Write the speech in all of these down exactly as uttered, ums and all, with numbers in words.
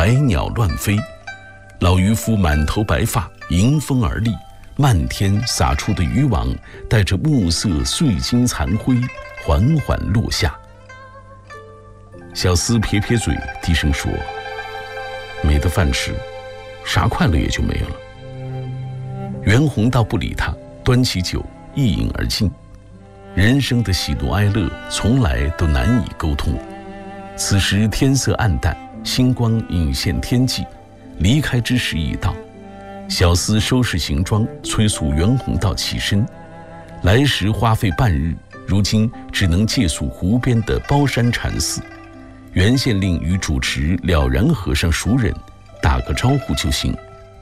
百鸟乱飞，老渔夫满头白发，迎风而立，漫天撒出的渔网带着暮色碎金残灰缓缓落下。小厮撇撇嘴，低声说：没得饭吃，啥快乐也就没了。袁宏道不理他，端起酒一饮而尽。人生的喜怒哀乐从来都难以沟通。此时天色暗淡，星光隐现天际，离开之时已到。小厮收拾行装，催促袁宏道起身。来时花费半日，如今只能借宿湖边的包山禅寺。袁县令与主持了然和尚熟人，打个招呼就行。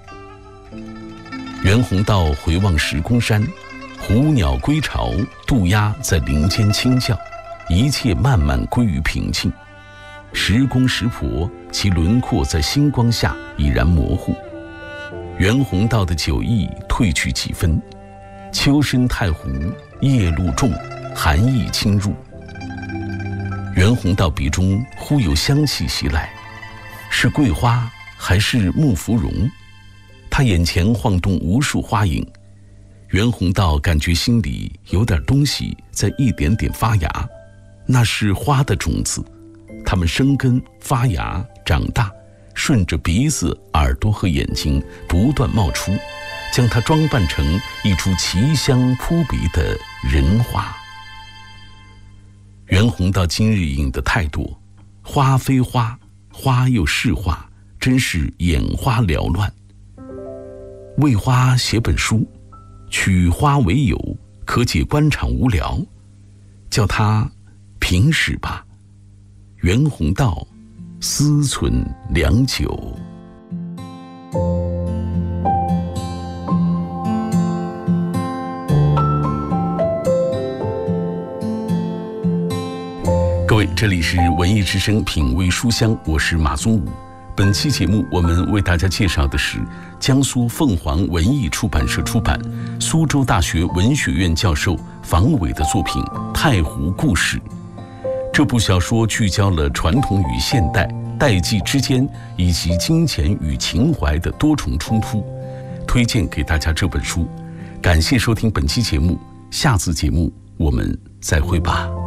袁宏道回望石公山，虎鸟归巢，渡鸦在林间轻叫，一切慢慢归于平静。石公石婆，其轮廓在星光下已然模糊。袁宏道的酒意褪去几分，秋深太湖，夜露重，寒意侵入。袁宏道鼻中忽有香气袭来，是桂花还是木芙蓉？他眼前晃动无数花影，袁宏道感觉心里有点东西在一点点发芽，那是花的种子，它们生根发芽长大，顺着鼻子、耳朵和眼睛不断冒出，将它装扮成一株奇香扑鼻的人花。袁宏道今日饮的太多，花非花，花又是花，真是眼花缭乱。为花写本书，取花为友，可解官场无聊，叫它平史吧。袁宏道思忖良久。各位，这里是文艺之声品味书香，我是马宗武。本期节目我们为大家介绍的是江苏凤凰文艺出版社出版，苏州大学文学院教授房伟的作品《太湖故事》。这部小说聚焦了传统与现代、代际之间以及金钱与情怀的多重冲突，推荐给大家这本书。感谢收听本期节目，下次节目我们再会吧。